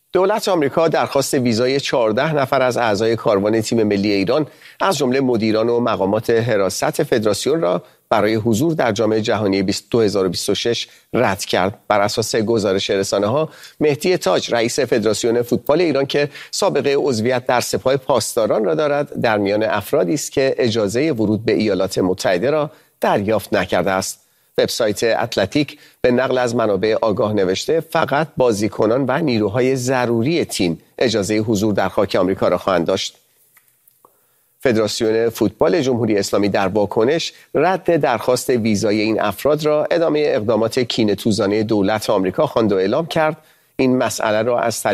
دولت آمریکا درخواست ویزای 14 نفر از اعضای کاروان تیم ملی ایران از جمله مدیران و مقامات حراست فدراسیون را برای حضور در جام جهانی 2026 رد کرد. بر اساس گزارش رسانه‌ها، مهدی تاج رئیس فدراسیون فوتبال ایران که سابقه عضویت در سپاه پاسداران را دارد، در میان افرادی است که اجازه ورود به ایالات متحده را دریافت نکرده است. وبسایت اتلتیک به نقل از منابع آگاه نوشته فقط بازیکنان و نیروهای ضروری تیم اجازه حضور در خاک آمریکا را خواهند داشت. فدراسیون فوتبال جمهوری اسلامی در واکنش رد درخواست ویزای این افراد را ادامه اقدامات کینه‌توزانه دولت آمریکا خواند و اعلام کرد این مسئله را از